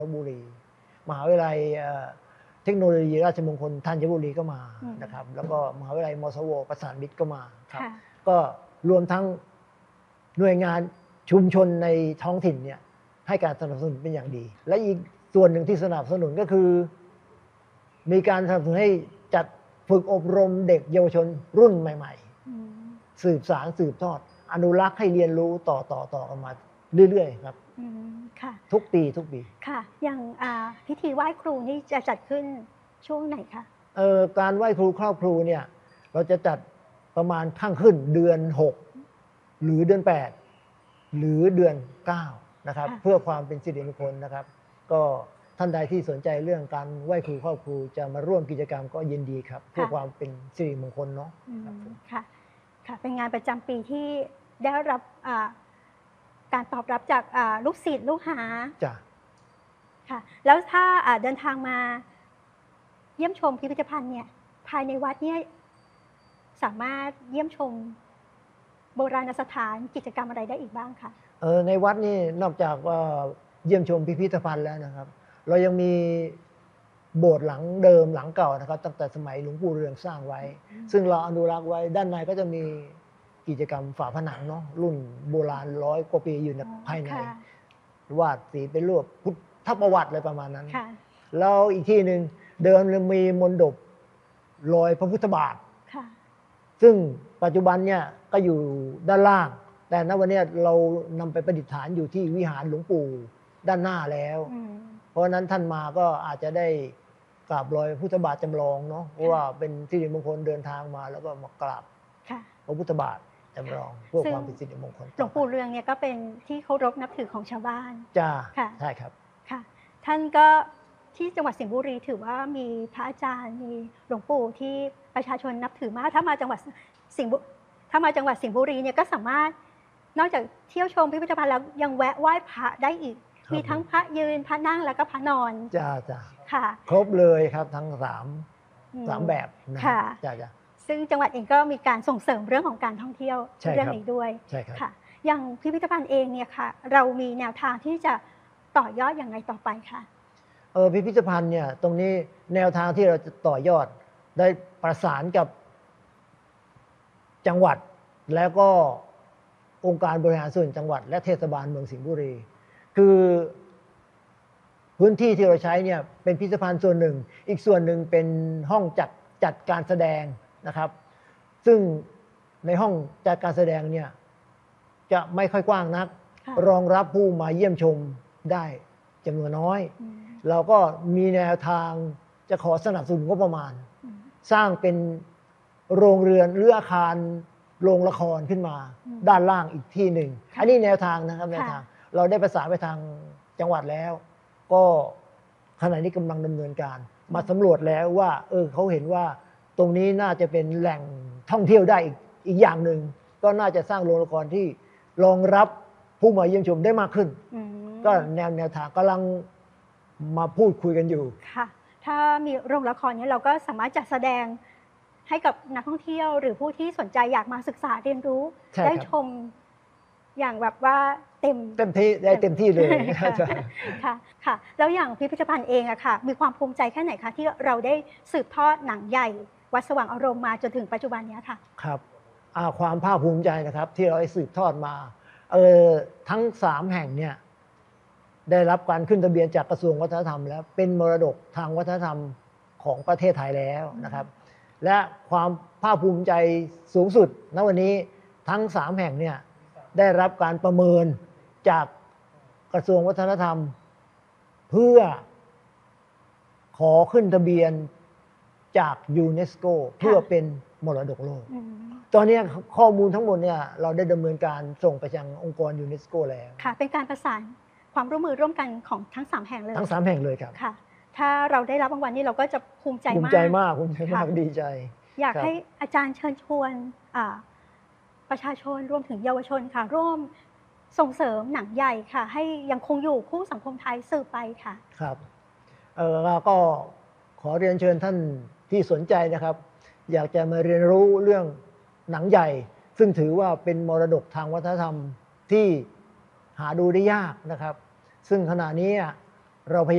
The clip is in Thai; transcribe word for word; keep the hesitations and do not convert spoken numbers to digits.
ลพบุรีมหาวิทยาลัยเทคโนโลยีราชมงคลธัญบุรีก็มานะครับแล้วก็มหาวิทยาลัยมศวประสานมิตรก็มาครับก็รวมทั้งหน่วยงานชุมชนในท้องถิ่นเนี่ยให้การสนับสนุนเป็นอย่างดี และอีกส่วนหนึ่งที่สนับสนุนก็คือมีการสนับสนุนให้จัดฝึกอบรมเด็กเยาวชนรุ่นใหม่ๆสืบสารสืบทอดอนุรักษ์ให้เรียนรู้ต่อต่อต่อกันมาเรื่อยๆครับทุกปีทุกปีค่ะอย่างพิธีไหว้ครูนี่จะจัดขึ้นช่วงไหนคะเอ่อการไหว้ครูครอบครูเนี่ยเราจะจัดประมาณข้างขึ้นเดือนหกหรือเดือนแปดหรือเดือนเก้านะครับเพื่อความเป็นสิริมงคลนะครับก็ท่านใดที่สนใจเรื่องการไหว้ครูครอบครูจะมาร่วมกิจกรรมก็ยินดีครับเพื่อความเป็นสิริมงคลเนาะค่ะค่ะเป็นงานประจำปีที่ได้รับการตอบรับจากลูกศิษย์ลูกหาจ้ะค่ะแล้วถ้าเดินทางมาเยี่ยมชมพิพิธภัณฑ์เนี่ยภายในวัดเนี่ยสามารถเยี่ยมชมโบราณสถานกิจกรรมอะไรได้อีกบ้างคะเออในวัดนี่นอกจากว่าเยี่ยมชมพิพิธภัณฑ์แล้วนะครับเรายังมีโบสถ์หลังเดิมหลังเก่านะครับตั้งแต่สมัยหลวงปู่เรืองสร้างไว้ซึ่งเราอนุรักษ์ไว้ด้านในก็จะมีกิจกรรมฝาผนังเนาะรุ่นโบราณร้อยกว่าปีอยู่ในภายในวาดสีเป็นรูปพุทธประวัติอะไรประมาณนั้นแล้วอีกที่หนึ่งเดิมมีมณฑปรอยพระพุทธบาทซึ่งปัจจุบันเนี่ยก็อยู่ด้านล่างแต่ณวันนี้เรานำไปประดิษฐานอยู่ที่วิหารหลวงปู่ด้านหน้าแล้วเพราะนั้นท่านมาก็อาจจะได้กราบรอยพุทธบาทจำลองเนาะเพราะว่าเป็นสิริมงคลเดินทางมาแล้วก็มากราบพระพุทธบาทจำลองเพื่อความเป็นสิริมงคลหลวงปู่เรืองเนี่ยก็เป็นที่เคารพนับถือของชาวบ้านจ้าใช่ครับค่ะท่านก็ที่จังหวัดสิงห์บุรีถือว่ามีพระอาจารย์มีหลวงปู่ที่ประชาชนนับถือมากถ้ามาจังหวัดสิงห์บุถ้ามาจังหวัดสิงห์บุรีเนี่ยก็สามารถนอกจากเที่ยวชมพิพิธภัณฑ์แล้วยังแวะไหว้พระได้อีกมีทั้งพระยืนพระนั่งแล้วก็พระนอนจ้าจ้าค่ะครบเลยครับทั้งสามสามแบบนะค่ะจ้าจ้าซึ่งจังหวัดเองก็มีการส่งเสริมเรื่องของการท่องเที่ยวเรื่องนี้ด้วยใช่ครับค่ะอย่างพิพิธภัณฑ์เองเนี่ยค่ะเรามีแนวทางที่จะต่อยอดอย่างไรต่อไปคะเออพิพิธภัณฑ์เนี่ยตรงนี้แนวทางที่เราจะต่อยอดได้ประสานกับจังหวัดแล้วก็องค์การบริหารส่วนจังหวัดและเทศบาลเมืองสิงห์บุรีคือพื้นที่ที่เราใช้เนี่ยเป็นพิพิธภัณฑ์ส่วนหนึ่งอีกส่วนหนึ่งเป็นห้องจัดจัดการแสดงนะครับซึ่งในห้องจัดการแสดงเนี่ยจะไม่ค่อยกว้างนักรองรับผู้มาเยี่ยมชมได้จำนวนน้อยเราก็มีแนวทางจะขอสนับสนุนงบประมาณสร้างเป็นโรงเรือนหรืออาคารโรงละครขึ้นมาด้านล่างอีกที่หนึ่งอันนี้แนวทางนะครับแนวทางเราได้ประสานไปทางจังหวัดแล้วก็ขณะนี้กำลังดำเนินการมาสำรวจแล้วว่าเออเขาเห็นว่าตรงนี้น่าจะเป็นแหล่งท่องเที่ยวได้อีกอีกอย่างหนึ่งก็น่าจะสร้างโรงละครที่รองรับผู้มาเยี่ยมชมได้มากขึ้นก็แนวแนวทางกำลังมาพูดคุยกันอยู่ค่ะถ้ามีโรงละครนี้เราก็สามารถจัดแสดงให้กับนักท่องเที่ยวหรือผู้ที่สนใจอยากมาศึกษาเรียนรู้ได้ชมอย่างแบบว่าเต็มเต็มที่ได้เต็มที่เลยค่ะค่ะแล้วอย่างพิพิธภัณฑ์เองอะค่ะมีความภูมิใจแค่ไหนคะที่เราได้สืบทอดหนังใหญ่วัดสว่างอารมณ์มาจนถึงปัจจุบันนี้ค่ะครับความภาคภูมิใจนะครับที่เราได้สืบทอดมาเออทั้งสามแห่งเนี่ยได้รับการขึ้นทะเบียนจากกระทรวงวัฒนธรรมแล้วเป็นมรดกทางวัฒนธรรมของประเทศไทยแล้วนะครับและความภาคภูมิใจสูงสุดณวันนี้ทั้งสามแห่งเนี่ยได้รับการประเมินจากกระทรวงวัฒนธรรมเพื่อขอขึ้นทะเบียนจากยูเนสโกเพื่อเป็นมรดกโลกตอนนี้ข้อมูลทั้งหมดเนี่ยเราได้ดำเนินการส่งไปยังองค์กรยูเนสโกแล้วค่ะเป็นการประสานความร่วมมือร่วมกันของทั้งสามแห่งเลยทั้งสามแห่งเลยครับค่ะถ้าเราได้รับรางวัลนี้เราก็จะภูมิใจมากภูมิใจมากภูมิใจมากดีใจอยากให้อาจารย์เชิญชวนประชาชนรวมถึงเยาวชนค่ะร่วมส่งเสริมหนังใหญ่ค่ะให้ยังคงอยู่คู่สังคมไทยสืบไปค่ะครับเออก็ขอเรียนเชิญท่านที่สนใจนะครับอยากจะมาเรียนรู้เรื่องหนังใหญ่ซึ่งถือว่าเป็นมรดกทางวัฒนธรรมที่หาดูได้ยากนะครับซึ่งขณะนี้เราพยายาม